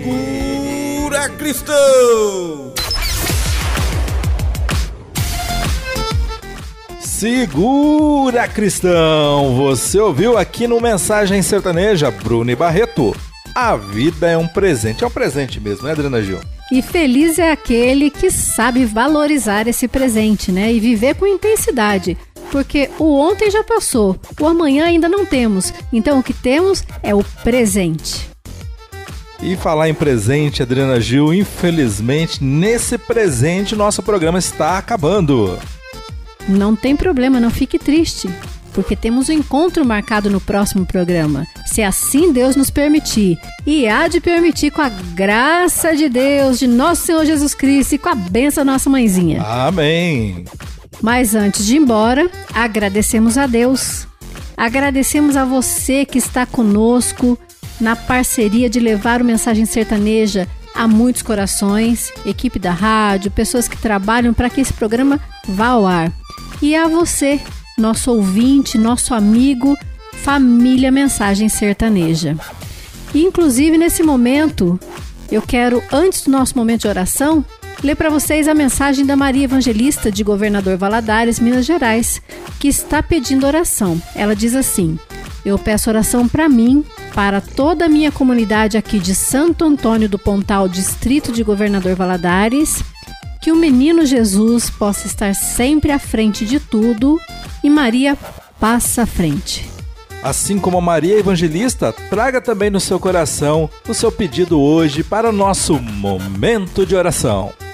Segura, cristão! Segura, cristão! Você ouviu aqui no Mensagem Sertaneja, Bruno e Barreto. A vida é um presente mesmo, né, Adriana Gil? E feliz é aquele que sabe valorizar esse presente, né? E viver com intensidade. Porque o ontem já passou, o amanhã ainda não temos. Então o que temos é o presente. E falar em presente, Adriana Gil, infelizmente, nesse presente nosso programa está acabando. Não tem problema, não fique triste, porque temos um encontro marcado no próximo programa, se assim Deus nos permitir. E há de permitir com a graça de Deus, de nosso Senhor Jesus Cristo e com a bênção da nossa mãezinha. Amém! Mas antes de ir embora, agradecemos a Deus. Agradecemos a você que está conosco na parceria de levar o Mensagem Sertaneja a muitos corações, equipe da rádio, pessoas que trabalham para que esse programa vá ao ar. E a você, nosso ouvinte, nosso amigo, família Mensagem Sertaneja. E, inclusive, nesse momento, eu quero, antes do nosso momento de oração, ler para vocês a mensagem da Maria Evangelista de Governador Valadares, Minas Gerais, que está pedindo oração. Ela diz assim: eu peço oração para mim, para toda a minha comunidade aqui de Santo Antônio do Pontal, distrito de Governador Valadares, que o menino Jesus possa estar sempre à frente de tudo e Maria passa à frente. Assim como a Maria Evangelista, traga também no seu coração o seu pedido hoje para o nosso momento de oração.